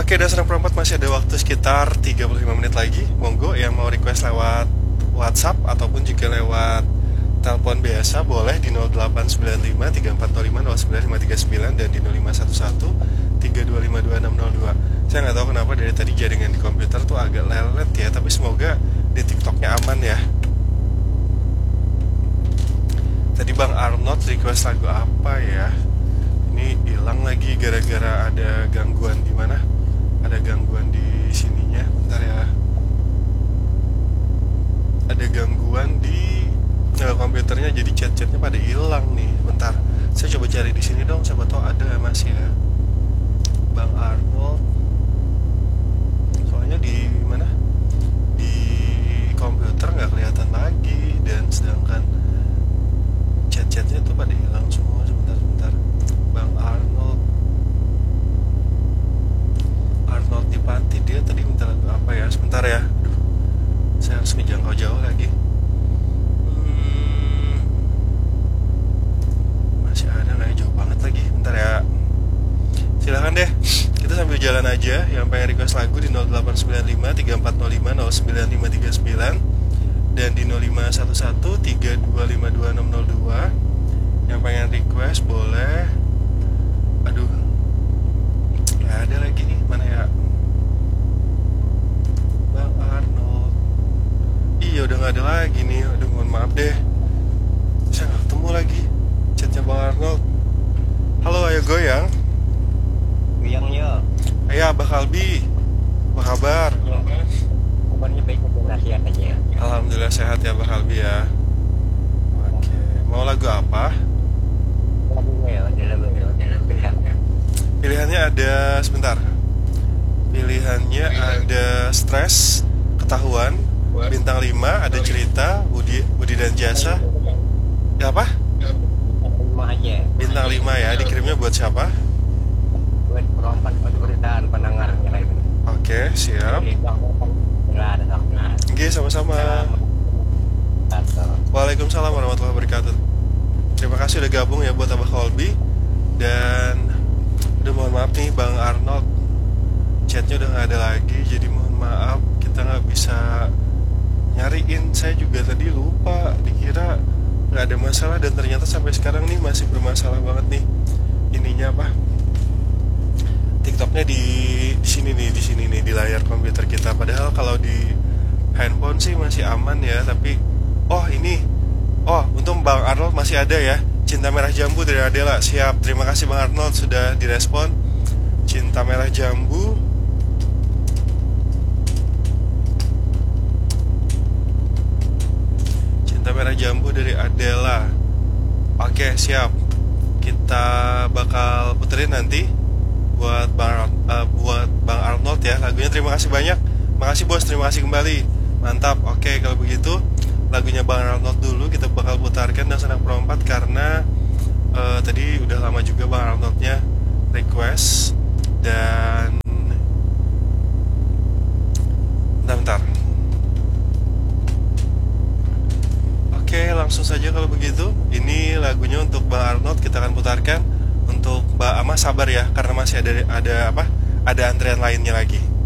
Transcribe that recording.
Oke, dasar perempat masih ada waktu sekitar 35 menit lagi. Monggo yang mau request lewat WhatsApp ataupun juga lewat telepon biasa boleh di 0895 3405 09539 dan di 0511 325 2602. Saya nggak tahu kenapa dari tadi jaringan di komputer tuh agak lelet ya, tapi semoga di TikToknya aman ya. Tadi Bang Arnold request lagu apa ya? Ini hilang lagi gara-gara ada gangguan di mana? Ada gangguan di sininya. Bentar ya. Ada gangguan di komputernya, jadi chat-chatnya pada hilang nih. Bentar. Saya coba cari di sini dong, siapa tahu ada masih ya. Bang Arnold. Soalnya di mana? Di komputer nggak kelihatan lagi, dan sedangkan chat-chatnya tuh pada hilang semua. Sebentar. Bang Arnold Dipati, dia tadi minta lagu apa ya? Sebentar ya. Aduh, saya harus ngejangkau jauh lagi. Masih ada nggak ya? Jauh banget lagi. Bentar ya. Silahkan deh, kita sambil jalan aja. Yang pengen request lagu di 0895 3405 09539 dan di 0511 325 2602. Yang pengen request boleh. Aduh, nggak ada lagi nih. Mana ya? Bang Arnold. Iya, udah nggak ada lagi nih. Aduh, mohon maaf deh, saya nggak ketemu lagi chatnya Bang Arnold. Halo, ayo goyang. Goyangnya. Ayo Abah Kalbi, apa kabar? Kabarnya baik, sehat aja. Alhamdulillah sehat ya Abah Kalbi ya. Oke, mau lagu apa? Lagunya dalam pilihannya. Pilihannya ada, sebentar. Pilihannya ada Stres, Ketahuan, Bintang 5, ada Cerita, Budi dan Jasa. Ya apa? 5 aja. Bintang 5 ya, dikirimnya buat siapa? Buat perompat pemberitaan pendengarnya lagi. Oke, siap. Oke, sama-sama. Waalaikumsalam warahmatullahi wabarakatuh. Terima kasih udah gabung ya buat Abah Kolbi. Dan udah mohon maaf nih Bang Arnold, chatnya udah gak ada lagi, jadi mohon maaf kita gak bisa nyariin. Saya juga tadi lupa, dikira gak ada masalah, dan ternyata sampai sekarang nih masih bermasalah banget nih. Ininya apa? TikToknya di sini nih di layar komputer kita. Padahal kalau di handphone sih masih aman ya, tapi untung Bang Arnold masih ada ya. Cinta Merah Jambu dari Adela. Siap, terima kasih Bang Arnold sudah direspon. Cinta Merah Jambu. Cinta Merah Jambu dari Adela. Oke, siap. Kita bakal puterin nanti buat Bang Arnold ya lagunya. Terima kasih banyak. Makasih bos, terima kasih kembali. Mantap. Oke, kalau begitu lagunya Bang Arnold dulu kita bakal putarkan dan senang perempat, karena tadi udah lama juga Bang Arnoldnya request. Dan bentar. Oke, langsung saja kalau begitu. Ini lagunya untuk Bang Arnold kita akan putarkan. Untuk Mbak Ama sabar ya, karena masih ada antrian lainnya lagi.